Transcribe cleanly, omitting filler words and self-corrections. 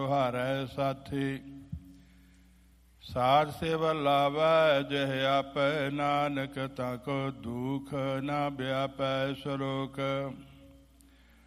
ਸਹਾਰੈ ਸਾਥੀ। ਸਾਧ ਸੇਵਾ ਲਾਵੈ ਜਿਹ ਆਪੈ, ਨਾਨਕ ਤਾਂ ਕੋ ਦੁਖ ਨਾ ਵਿਆਪੈ ਸਰੋਕ।